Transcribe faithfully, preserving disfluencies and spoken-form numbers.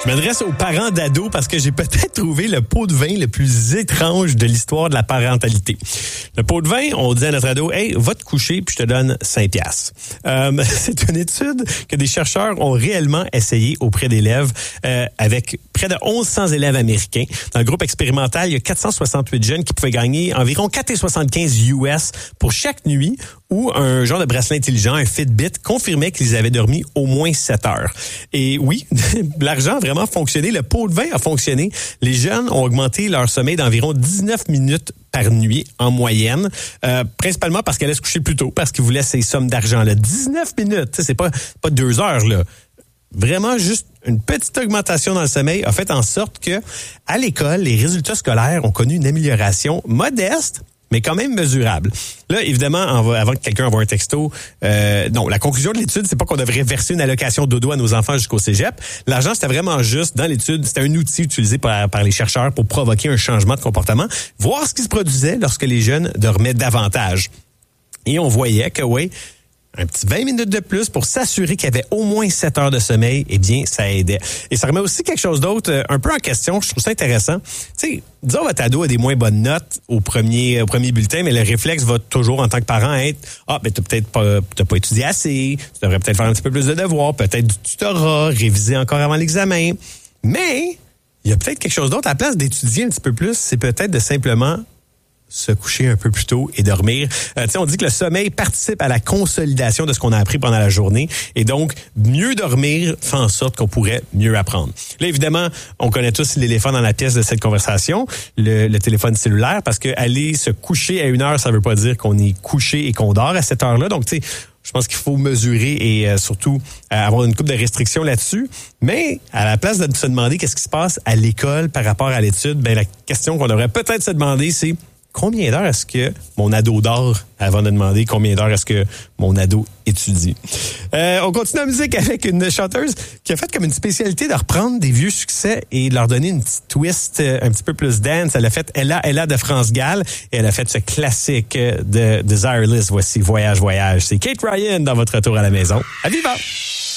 Je m'adresse aux parents d'ados parce que j'ai peut-être trouvé le pot de vin le plus étrange de l'histoire de la parentalité. Le pot de vin, on dit à notre ado, « Hey, va te coucher puis je te donne cinq piastres. Euh, » C'est une étude que des chercheurs ont réellement essayé auprès d'élèves euh, avec près de mille cent élèves américains. Dans le groupe expérimental, il y a quatre cent soixante-huit jeunes qui pouvaient gagner environ quatre virgule soixante-quinze U S pour chaque nuit où un genre de bracelet intelligent, un Fitbit, confirmait qu'ils avaient dormi au moins sept heures. Et oui, l'argent a vraiment fonctionné. Le pot de vin a fonctionné. Les jeunes ont augmenté leur sommeil d'environ dix-neuf minutes par nuit en moyenne, euh, principalement parce qu'elle allait se coucher plus tôt, parce qu'ils voulaient ces sommes d'argent-là. dix-neuf minutes, c'est pas, pas deux heures, là. Vraiment, juste une petite augmentation dans le sommeil a fait en sorte que, à l'école, les résultats scolaires ont connu une amélioration modeste, mais quand même mesurable. Là, évidemment, avant que quelqu'un envoie un texto, euh, non, la conclusion de l'étude, c'est pas qu'on devrait verser une allocation dodo à nos enfants jusqu'au cégep. L'argent, c'était vraiment juste, dans l'étude, c'était un outil utilisé par, par les chercheurs pour provoquer un changement de comportement, voir ce qui se produisait lorsque les jeunes dormaient davantage. Et on voyait que, oui, un petit vingt minutes de plus pour s'assurer qu'il y avait au moins sept heures de sommeil, eh bien, ça aidait. Et ça remet aussi quelque chose d'autre un peu en question. Je trouve ça intéressant. Tu sais, disons votre ado a des moins bonnes notes au premier, au premier bulletin, mais le réflexe va toujours, en tant que parent, être « Ah, ben t'as peut-être pas, t'as pas étudié assez, tu devrais peut-être faire un petit peu plus de devoirs, peut-être du tutorat, réviser encore avant l'examen. » Mais il y a peut-être quelque chose d'autre. À la place d'étudier un petit peu plus, c'est peut-être de simplement se coucher un peu plus tôt et dormir. Euh, tu sais, on dit que le sommeil participe à la consolidation de ce qu'on a appris pendant la journée et donc mieux dormir fait en sorte qu'on pourrait mieux apprendre. Là, évidemment, on connaît tous l'éléphant dans la pièce de cette conversation, le, le téléphone cellulaire, parce que aller se coucher à une heure, ça veut pas dire qu'on est couché et qu'on dort à cette heure-là. Donc, tu sais, je pense qu'il faut mesurer et euh, surtout euh, avoir une couple de restrictions là-dessus. Mais à la place de se demander qu'est-ce qui se passe à l'école par rapport à l'étude, ben la question qu'on devrait peut-être se demander, c'est combien d'heures est-ce que mon ado dort avant de demander combien d'heures est-ce que mon ado étudie? Euh, on continue la musique avec une chanteuse qui a fait comme une spécialité de reprendre des vieux succès et de leur donner une petite twist un petit peu plus dance. Elle a fait Ella, Ella de France Gall et elle a fait ce classique de Desireless. Voici Voyage, Voyage. C'est Kate Ryan dans votre retour à la maison. À viva!